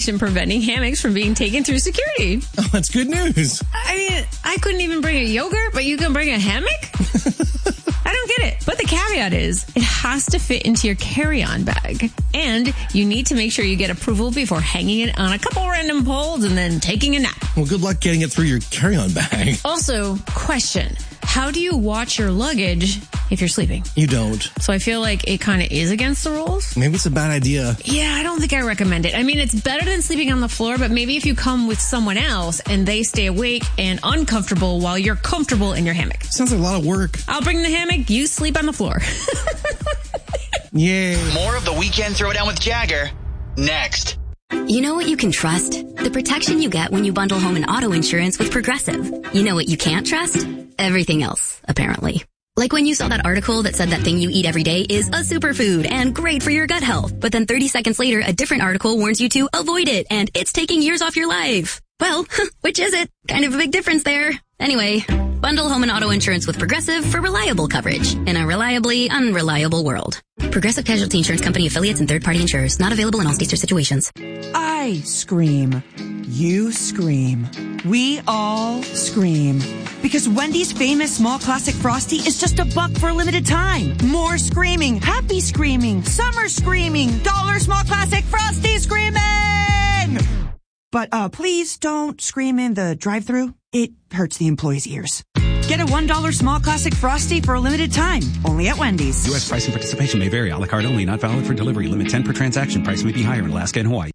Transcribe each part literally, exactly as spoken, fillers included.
regulation preventing hammocks from being taken through security. Oh, that's good news. I mean, I couldn't even bring a yogurt, but you can bring a hammock? I don't get it. But the caveat is it has to fit into your carry-on bag. And you need to make sure you get approval before hanging it on a couple random poles and then taking a nap. Well, good luck getting it through your carry-on bag. Also, question. How do you watch your luggage if you're sleeping? You don't. So I feel like it kind of is against the rules. Maybe it's a bad idea. Yeah, I don't think I recommend it. I mean, it's better than sleeping on the floor, but maybe if you come with someone else and they stay awake and uncomfortable while you're comfortable in your hammock. Sounds like a lot of work. I'll bring the hammock, you sleep on the floor. Yay. More of the Weekend Throwdown with Jagger next. You know what you can trust? The protection you get when you bundle home and auto insurance with Progressive. You know what you can't trust? Everything else, apparently. Like when you saw that article that said that thing you eat every day is a superfood and great for your gut health. But then thirty seconds later, a different article warns you to avoid it and it's taking years off your life. Well, which is it? Kind of a big difference there. Anyway, bundle home and auto insurance with Progressive for reliable coverage in a reliably unreliable world. Progressive Casualty Insurance Company affiliates and third-party insurers. Not available in all states or situations. I scream. You scream. We all scream. Because Wendy's famous small classic Frosty is just a buck for a limited time. More screaming. Happy screaming. Summer screaming. Dollar small classic Frosty screaming! But, uh, please don't scream in the drive-thru. It hurts the employees' ears. Get a one dollar small classic Frosty for a limited time. Only at Wendy's. U S price and participation may vary. A la carte only. Not valid for delivery. Limit ten per transaction. Price may be higher in Alaska and Hawaii.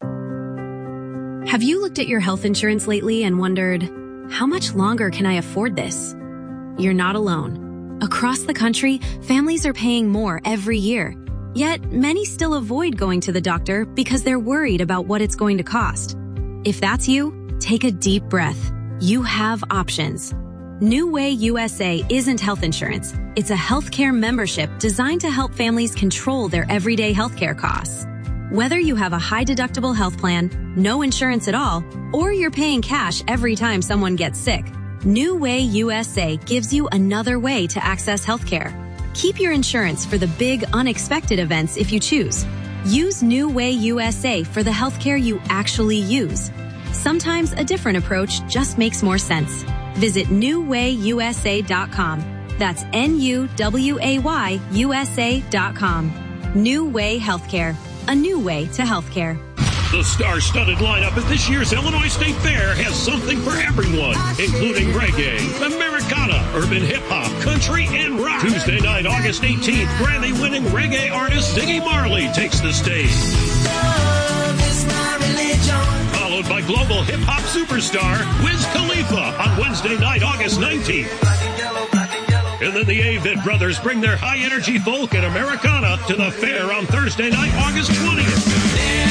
Have you looked at your health insurance lately and wondered, how much longer can I afford this? You're not alone. Across the country, families are paying more every year. Yet, many still avoid going to the doctor because they're worried about what it's going to cost. If that's you, take a deep breath. You have options. New Way U S A isn't health insurance. It's a healthcare membership designed to help families control their everyday healthcare costs. Whether you have a high deductible health plan, no insurance at all, or you're paying cash every time someone gets sick, New Way U S A gives you another way to access healthcare. Keep your insurance for the big, unexpected events if you choose. Use New Way U S A for the healthcare you actually use. Sometimes a different approach just makes more sense. Visit new way u s a dot com. That's N U W A Y U S A dot com. New Way Healthcare. A new way to healthcare. The star-studded lineup at this year's Illinois State Fair has something for everyone, including reggae, Americana, urban hip-hop, country, and rock. Tuesday night, August eighteenth, Grammy-winning reggae artist Ziggy Marley takes the stage. Love is my religion. Followed by global hip-hop superstar Wiz Khalifa on Wednesday night, August nineteenth. And then the Avett Brothers bring their high-energy folk and Americana to the fair on Thursday night, August twentieth.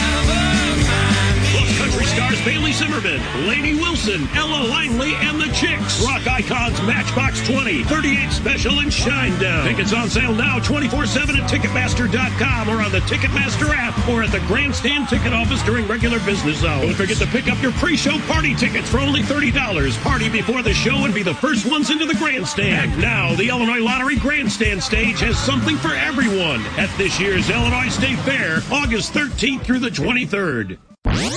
Plus country stars Bailey Zimmerman, Lainey Wilson, Ella Langley, and the Chicks. Rock icons Matchbox twenty, thirty-eight Special, and Shinedown. Tickets on sale now twenty-four seven at Ticketmaster dot com or on the Ticketmaster app or at the Grandstand ticket office during regular business hours. Don't forget to pick up your pre-show party tickets for only thirty dollars. Party before the show and be the first ones into the Grandstand. And now, the Illinois Lottery Grandstand stage has something for everyone at this year's Illinois State Fair, August thirteenth through the twenty-third.